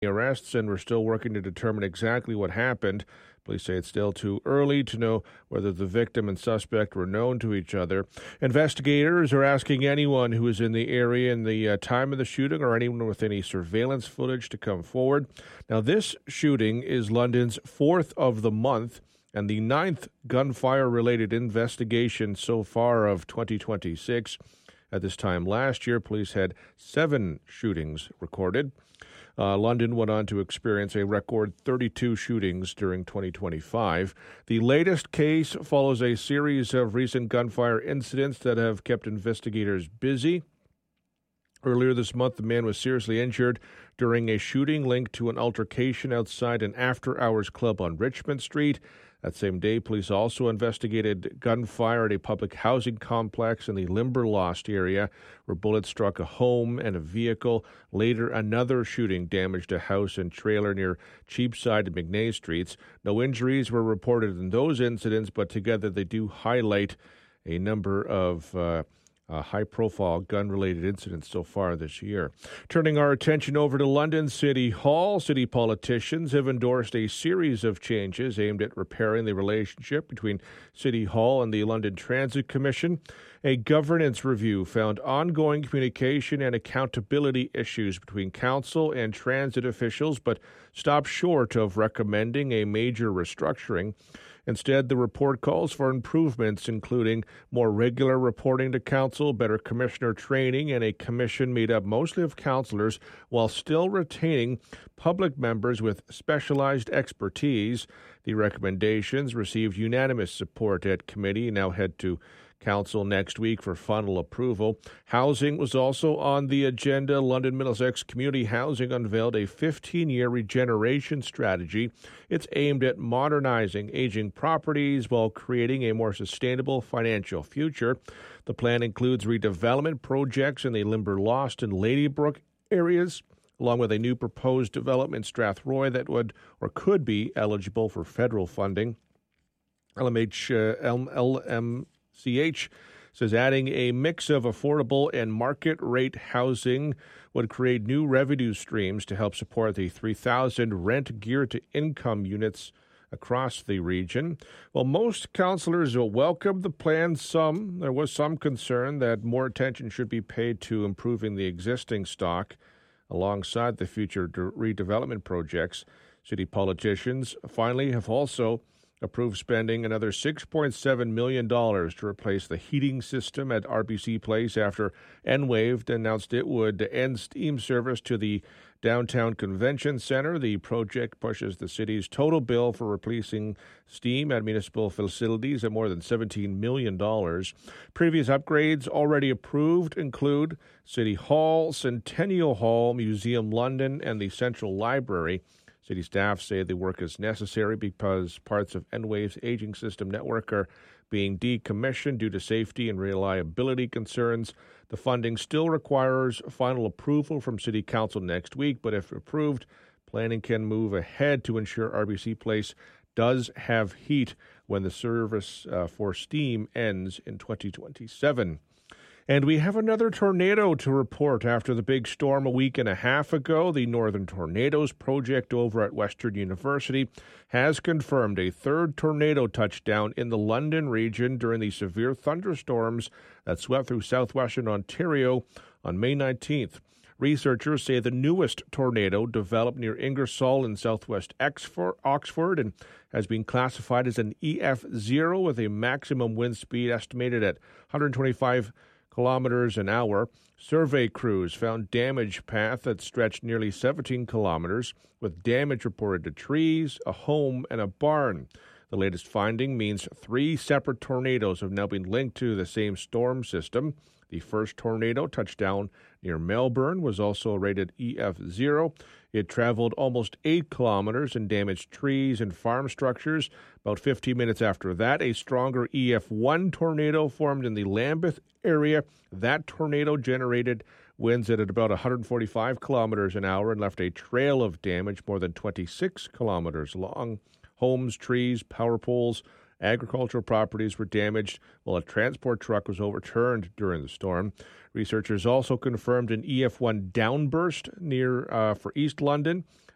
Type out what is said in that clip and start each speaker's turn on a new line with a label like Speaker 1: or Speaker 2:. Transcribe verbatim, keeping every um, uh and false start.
Speaker 1: arrests, and we're still working to determine exactly what happened. Police say it's still too early to know whether the victim and suspect were known to each other. Investigators are asking anyone who was in the area in the uh, time of the shooting or anyone with any surveillance footage to come forward. Now, this shooting is London's fourth of the month and the ninth gunfire-related investigation so far of twenty twenty-six. At this time last year, police had seven shootings recorded. Uh, London went on to experience a record thirty-two shootings during twenty twenty-five. The latest case follows a series of recent gunfire incidents that have kept investigators busy. Earlier this month, the man was seriously injured during a shooting linked to an altercation outside an after-hours club on Richmond Street. That same day, police also investigated gunfire at a public housing complex in the Limberlost area, where bullets struck a home and a vehicle. Later, another shooting damaged a house and trailer near Cheapside and McNay Streets. No injuries were reported in those incidents, but together they do highlight a number of uh, Uh, high-profile gun-related incidents so far this year. Turning our attention over to London City Hall, city politicians have endorsed a series of changes aimed at repairing the relationship between City Hall and the London Transit Commission. A governance review found ongoing communication and accountability issues between council and transit officials, but stopped short of recommending a major restructuring. Instead, the report calls for improvements, including more regular reporting to council, better commissioner training, and a commission made up mostly of councillors while still retaining public members with specialized expertise. The recommendations received unanimous support at committee and now head to council next week for final approval. Housing was also on the agenda. London Middlesex Community Housing unveiled a fifteen-year regeneration strategy. It's aimed at modernizing aging properties while creating a more sustainable financial future. The plan includes redevelopment projects in the Limberlost and Ladybrook areas, along with a new proposed development in Strathroy that would or could be eligible for federal funding. L M H, uh, L M C H says adding a mix of affordable and market-rate housing would create new revenue streams to help support the three thousand rent-geared-to-income units across the region. Well, most councillors will welcome the plan. Some, there was some concern that more attention should be paid to improving the existing stock alongside the future de- redevelopment projects. City politicians finally have also approved spending another six point seven million dollars to replace the heating system at R B C Place after Enwave announced it would end steam service to the downtown convention center. The project pushes the city's total bill for replacing steam at municipal facilities at more than seventeen million dollars. Previous upgrades already approved include City Hall, Centennial Hall, Museum London, and the Central Library. City staff say the work is necessary because parts of Enwave's aging system network are being decommissioned due to safety and reliability concerns. The funding still requires final approval from City Council next week, but if approved, planning can move ahead to ensure R B C Place does have heat when the service uh, for steam ends in twenty twenty-seven. And we have another tornado to report after the big storm a week and a half ago. The Northern Tornadoes Project over at Western University has confirmed a third tornado touchdown in the London region during the severe thunderstorms that swept through southwestern Ontario on May nineteenth. Researchers say the newest tornado developed near Ingersoll in southwest Oxford and has been classified as an E F zero with a maximum wind speed estimated at one hundred twenty-five kilometers an hour. Survey crews found damage path that stretched nearly seventeen kilometers, with damage reported to trees, a home, and a barn. The latest finding means three separate tornadoes have now been linked to the same storm system. The first tornado touchdown near Melbourne was also rated E F zero. It traveled almost eight kilometers and damaged trees and farm structures. About fifteen minutes after that, a stronger E F one tornado formed in the Lambeth area. That tornado generated winds at about one hundred forty-five kilometers an hour and left a trail of damage more than twenty-six kilometers long. Homes, trees, power poles, agricultural properties were damaged, while a transport truck was overturned during the storm. Researchers also confirmed an E F one downburst near uh, for East London.